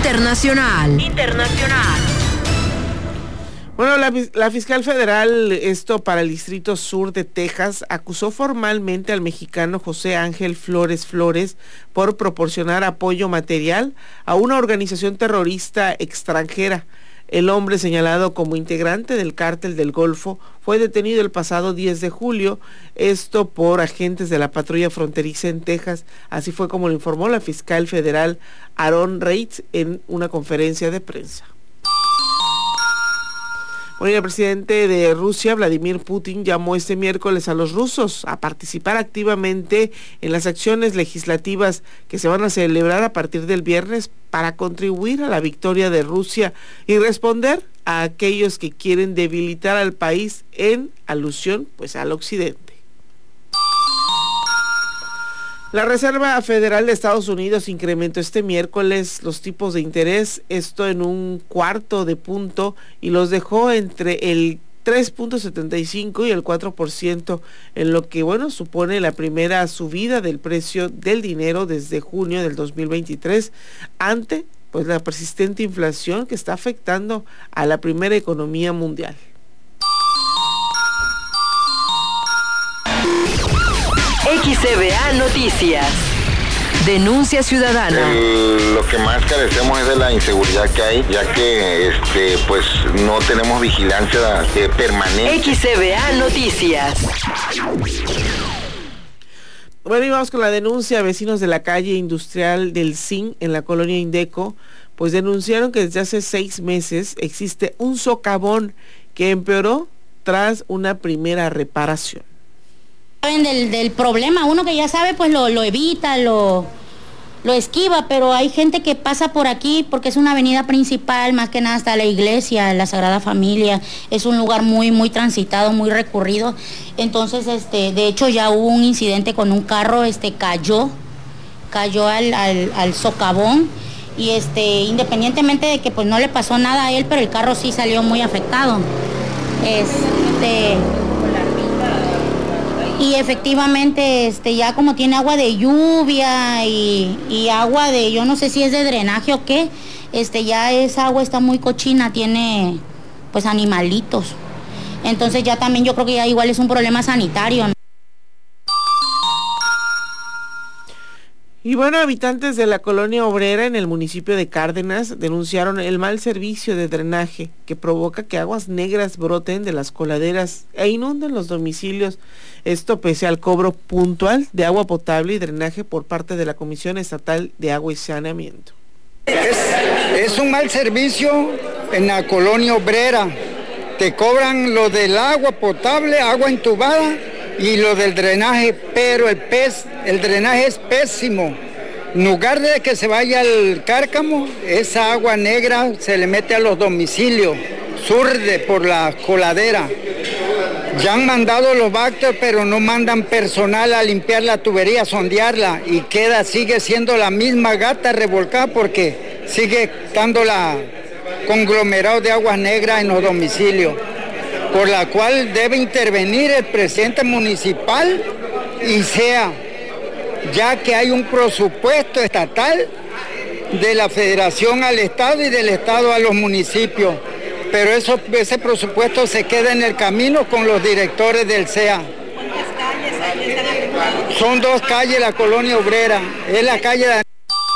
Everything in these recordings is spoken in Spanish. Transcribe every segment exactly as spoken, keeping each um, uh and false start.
Internacional. Internacional. Bueno, la, la fiscal federal, esto para el Distrito Sur de Texas, acusó formalmente al mexicano José Ángel Flores Flores por proporcionar apoyo material a una organización terrorista extranjera. El hombre, señalado como integrante del Cártel del Golfo, fue detenido el pasado diez de julio, esto por agentes de la patrulla fronteriza en Texas. Así fue como lo informó la fiscal federal Aaron Reitz en una conferencia de prensa. Bueno, el presidente de Rusia, Vladimir Putin, llamó este miércoles a los rusos a participar activamente en las acciones legislativas que se van a celebrar a partir del viernes para contribuir a la victoria de Rusia y responder a aquellos que quieren debilitar al país en alusión pues al occidente. La Reserva Federal de Estados Unidos incrementó este miércoles los tipos de interés, esto en un cuarto de punto, y los dejó entre el tres punto setenta y cinco y el cuatro por ciento, en lo que, bueno, supone la primera subida del precio del dinero desde junio del dos mil veintitrés, ante pues la persistente inflación que está afectando a la primera economía mundial. X C B A Noticias. Denuncia ciudadana. El, lo que más carecemos es de la inseguridad que hay, ya que este pues no tenemos vigilancia eh, permanente. X C B A Noticias. Bueno, y vamos con la denuncia. Vecinos de la calle industrial del C I N en la colonia Indeco, pues denunciaron que desde hace seis meses existe un socavón que empeoró tras una primera reparación. Del, del problema, uno que ya sabe pues lo, lo evita, lo, lo esquiva, pero hay gente que pasa por aquí porque es una avenida principal, más que nada está la iglesia, la Sagrada Familia, es un lugar muy muy transitado, muy recurrido. Entonces este de hecho ya hubo un incidente con un carro, este cayó cayó al, al, al socavón, y este independientemente de que pues no le pasó nada a él, pero el carro sí salió muy afectado. Este Y efectivamente, este, ya como tiene agua de lluvia y, y agua de, yo no sé si es de drenaje o qué, este, ya esa agua está muy cochina, tiene pues animalitos. Entonces ya también yo creo que ya igual es un problema sanitario, ¿no? Y bueno, habitantes de la colonia obrera en el municipio de Cárdenas denunciaron el mal servicio de drenaje que provoca que aguas negras broten de las coladeras e inunden los domicilios. Esto pese al cobro puntual de agua potable y drenaje por parte de la Comisión Estatal de Agua y Saneamiento. Es, es un mal servicio en la colonia obrera. Te cobran lo del agua potable, agua entubada, y lo del drenaje, pero el pez, el drenaje es pésimo. En lugar de que se vaya al cárcamo, esa agua negra se le mete a los domicilios, surde por la coladera. Ya han mandado los Bacter, pero no mandan personal a limpiar la tubería, a sondearla, y queda, sigue siendo la misma gata revolcada porque sigue estando la conglomerado de aguas negras en los domicilios, por la cual debe intervenir el presidente municipal y sea, ya que hay un presupuesto estatal de la federación al estado y del estado a los municipios, pero eso, ese presupuesto se queda en el camino con los directores del C E A. Son dos calles, la colonia obrera, es la calle de...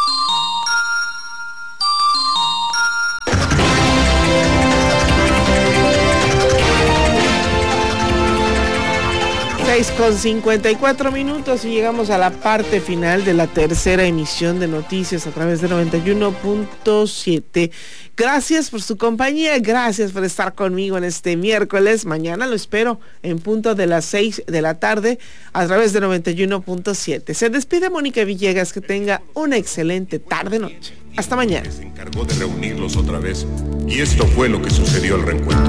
seis con cincuenta y cuatro minutos y llegamos a la parte final de la tercera emisión de noticias a través de noventa y uno punto siete. Gracias por su compañía, gracias por estar conmigo en este miércoles. Mañana lo espero en punto de las seis de la tarde a través de noventa y uno punto siete. Se despide Mónica Villegas, que tenga una excelente tarde-noche. Hasta mañana. Se encargó de reunirlos otra vez y esto fue lo que sucedió al reencuentro.